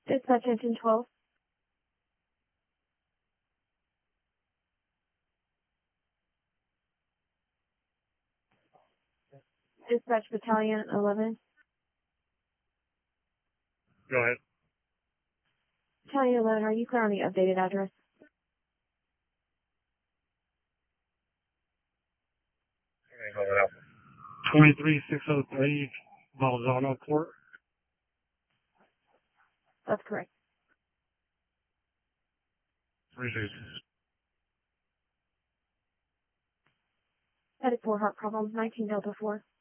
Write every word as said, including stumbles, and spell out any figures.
Dispatch engine twelve. Dispatch battalion eleven. Go ahead. Battalion eleven, are you clear on the updated address? twenty-three six oh three Balzano Court. That's correct. Three days. Headed for heart problem, nineteen Delta four.